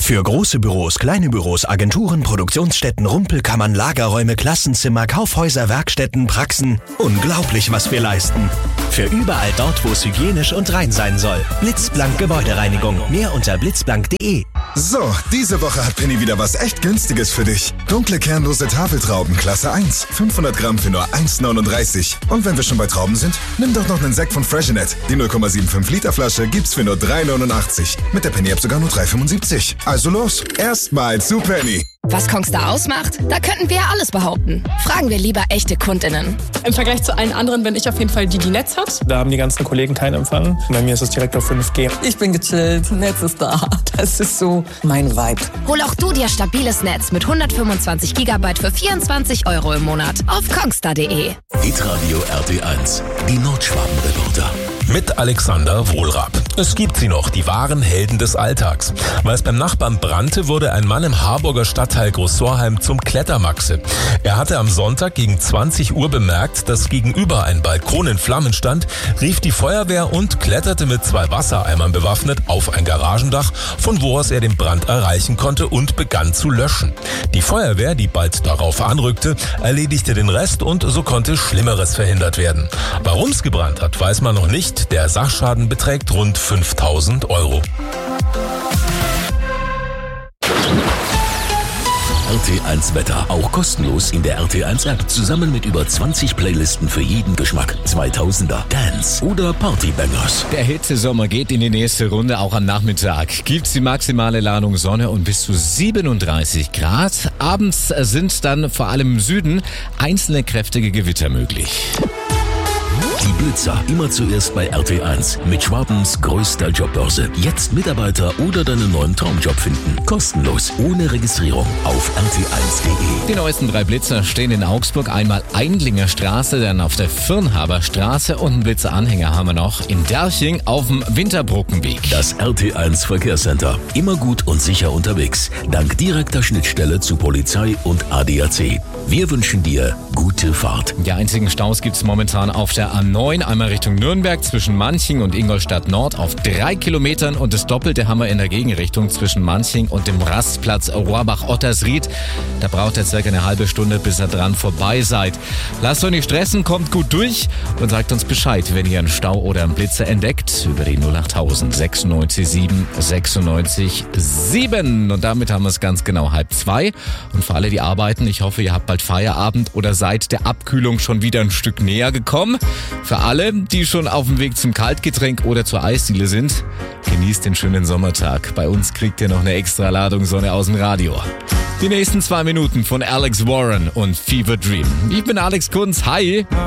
Für große Büros, kleine Büros, Agenturen, Produktionsstätten, Rumpelkammern, Lagerräume, Klassenzimmer, Kaufhäuser, Werkstätten, Praxen. Unglaublich, was wir leisten. Für überall dort, wo es hygienisch und rein sein soll. Blitzblank Gebäudereinigung. Mehr unter blitzblank.de. So, diese Woche hat Penny wieder was echt Günstiges für dich. Dunkle kernlose Tafeltrauben, Klasse 1. 500 Gramm für nur 1,39. Und wenn wir schon bei Trauben sind, nimm doch noch einen Sekt von Freshenet. Die 0,75 Liter Flasche gibt's für nur 3,89. Mit der Penny-App sogar nur 3,75. Also los, erstmal zu Penny. Was Kongstar ausmacht? Da könnten wir ja alles behaupten. Fragen wir lieber echte KundInnen. Im Vergleich zu allen anderen bin ich auf jeden Fall die Netz hat. Da haben die ganzen Kollegen keinen Empfang. Bei mir ist es direkt auf 5G. Ich bin gechillt, Netz ist da. Das ist so mein Vibe. Hol auch du dir stabiles Netz mit 125 GB für 24 € im Monat auf kongstar.de. Hitradio RT1, die Nordschwaben-Reporter. Mit Alexander Wohlrab. Es gibt sie noch, die wahren Helden des Alltags. Weil es beim Nachbarn brannte, wurde ein Mann im Harburger Stadtteil Großsorheim zum Klettermaxe. Er hatte am Sonntag gegen 20 Uhr bemerkt, dass gegenüber ein Balkon in Flammen stand, rief die Feuerwehr und kletterte mit 2 Wassereimern bewaffnet auf ein Garagendach, von wo aus er den Brand erreichen konnte und begann zu löschen. Die Feuerwehr, die bald darauf anrückte, erledigte den Rest und so konnte Schlimmeres verhindert werden. Warum es gebrannt hat, weiß man noch nicht. Der Sachschaden beträgt rund 5.000 €. RT1 Wetter, auch kostenlos in der RT1 App, zusammen mit über 20 Playlisten für jeden Geschmack. 2000er, Dance oder Partybangers. Der Hitzesommer geht in die nächste Runde, auch am Nachmittag. Gibt's die maximale Ladung Sonne und bis zu 37 Grad. Abends sind dann vor allem im Süden einzelne kräftige Gewitter möglich. Die Blitzer, immer zuerst bei RT1 mit Schwabens größter Jobbörse. Jetzt Mitarbeiter oder deinen neuen Traumjob finden. Kostenlos, ohne Registrierung auf rt1.de. Die neuesten 3 Blitzer stehen in Augsburg. Einmal Eindlinger Straße, dann auf der Firnhaber Straße und einen Blitzeranhänger haben wir noch in Derching auf dem Winterbrückenweg. Das RT1 Verkehrscenter. Immer gut und sicher unterwegs. Dank direkter Schnittstelle zu Polizei und ADAC. Wir wünschen dir gute Fahrt. Die einzigen Staus gibt's momentan auf der A9, einmal Richtung Nürnberg zwischen Manching und Ingolstadt Nord auf 3 Kilometern und das Doppelte haben wir in der Gegenrichtung zwischen Manching und dem Rastplatz Rohrbach-Ottersried. Da braucht ihr circa eine halbe Stunde, bis ihr dran vorbei seid. Lasst euch nicht stressen, kommt gut durch und sagt uns Bescheid, wenn ihr einen Stau oder einen Blitzer entdeckt, über die 08000 96 7 96 7. Und damit haben wir es ganz genau 1:30. Und für alle, die arbeiten, ich hoffe, ihr habt bald Feierabend oder seid der Abkühlung schon wieder ein Stück näher gekommen. Für alle, die schon auf dem Weg zum Kaltgetränk oder zur Eisdiele sind, genießt den schönen Sommertag. Bei uns kriegt ihr noch eine extra Ladung Sonne aus dem Radio. Die nächsten 2 Minuten von Alex Warren und Fever Dream. Ich bin Alex Kunz. Hi!